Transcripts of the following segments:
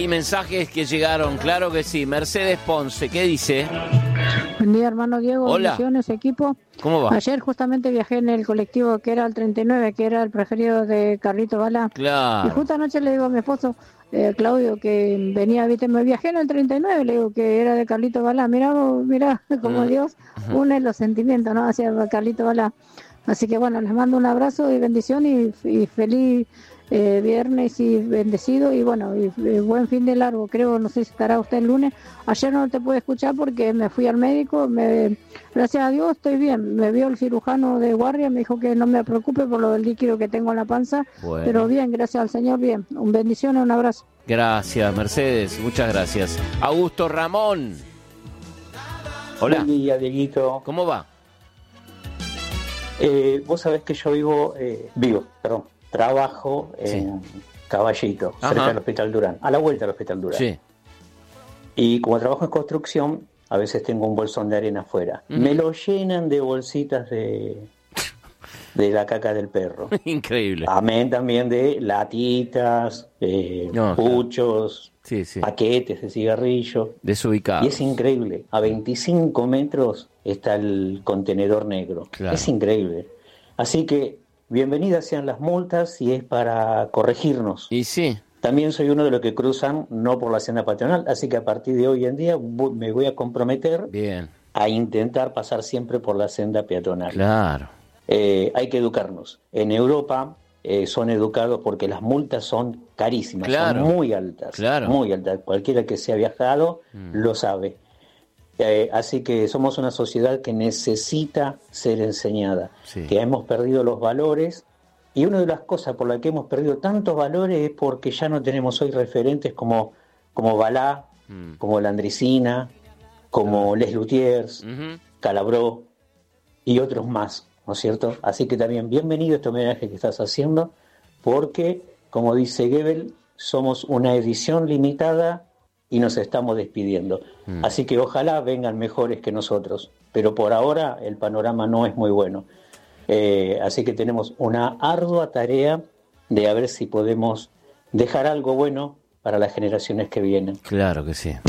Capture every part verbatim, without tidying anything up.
Hay mensajes que llegaron, claro que sí. Mercedes Ponce, ¿qué dice? Buen día, hermano Diego. Hola. Bendiciones, equipo. ¿Cómo va? Ayer justamente viajé en el colectivo que era el treinta y nueve, que era el preferido de Carlito Balá. Claro. Y justo anoche le digo a mi esposo, eh, Claudio, que venía, viste, me viajé en el treinta y nueve, le digo que era de Carlito Balá. Mirá, vos, mirá, como Mm. Dios une los sentimientos, ¿no? Hacia Carlito Balá. Así que bueno, les mando un abrazo y bendición y, y feliz eh, viernes y bendecido y bueno, y, y buen fin de largo. Creo, no sé si estará usted el lunes. Ayer no te pude escuchar porque me fui al médico, me, gracias a Dios estoy bien. Me vio el cirujano de guardia, me dijo que no me preocupe por lo del líquido que tengo en la panza, Bueno. pero bien, gracias al Señor, bien. Un bendición y un abrazo. Gracias, Mercedes, muchas gracias. Augusto Ramón. Hola. Buen día, Dieguito. ¿Cómo va? Eh, vos sabés que yo vivo, eh, vivo, perdón, trabajo en Sí. Caballito, Ajá. cerca del Hospital Durán, a la vuelta del Hospital Durán. Sí. Y como trabajo en construcción, a veces tengo un bolsón de arena afuera. Ujú. Me lo llenan de bolsitas de, de la caca del perro. Increíble. Amén también de latitas, eh, No, puchos, Sí, sí. paquetes de cigarrillo. Desubicado. Y es increíble, a veinticinco metros está el contenedor negro. Claro. Es increíble. Así que bienvenidas sean las multas si es para corregirnos. Y sí. También soy uno de los que cruzan no por la senda peatonal, así que a partir de hoy en día vo- me voy a comprometer Bien. a intentar pasar siempre por la senda peatonal. Claro. Eh, hay que educarnos. En Europa eh, son educados porque las multas son carísimas, Claro. son muy altas, Claro. muy altas. Cualquiera que se ha viajado Mm. lo sabe. Eh, así que somos una sociedad que necesita ser enseñada, Sí. que hemos perdido los valores y una de las cosas por las que hemos perdido tantos valores es porque ya no tenemos hoy referentes como, como Balá, Mm. como Landricina, como Les Luthiers, Ujú. Calabró y otros más, ¿no es cierto? Así que también bienvenido a este homenaje que estás haciendo, porque, como dice Goebbels, somos una edición limitada y nos estamos despidiendo. Mm. Así que ojalá vengan mejores que nosotros, pero por ahora el panorama no es muy bueno. Eh, así que tenemos una ardua tarea de a ver si podemos dejar algo bueno para las generaciones que vienen. Claro que sí.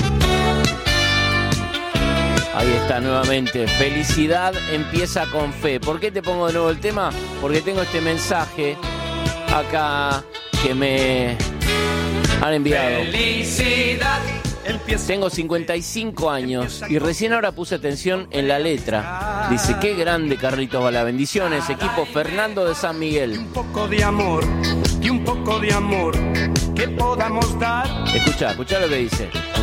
Ahí está nuevamente. Felicidad empieza con fe. ¿Por qué te pongo de nuevo el tema? Porque tengo este mensaje acá que me han enviado. Felicidad empieza. Tengo cincuenta y cinco años y recién ahora puse atención en la letra. Dice, qué grande Carlitos Balá. Bendiciones, equipo Fernando de San Miguel. Un poco de amor y un poco de amor que podamos dar. Escuchá, escuchá lo que dice.